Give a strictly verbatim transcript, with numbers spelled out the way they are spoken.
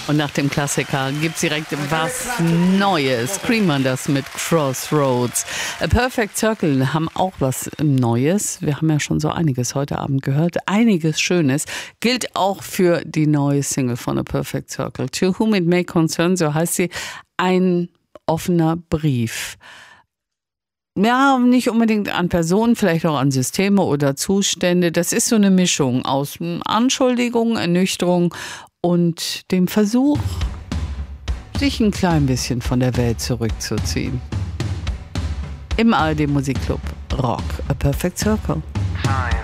Und nach dem Klassiker gibt's direkt was Neues. Cream das mit Crossroads. A Perfect Circle haben auch was Neues. Wir haben ja schon so einiges heute Abend gehört. Einiges Schönes. Gilt auch für die neue Single von A Perfect Circle. To Whom It May Concern, so heißt sie. Ein offener Brief. Ja, nicht unbedingt an Personen, vielleicht auch an Systeme oder Zustände. Das ist so eine Mischung aus Anschuldigung, Ernüchterung und dem Versuch, sich ein klein bisschen von der Welt zurückzuziehen. Im A R D Musikclub Rock, A Perfect Circle.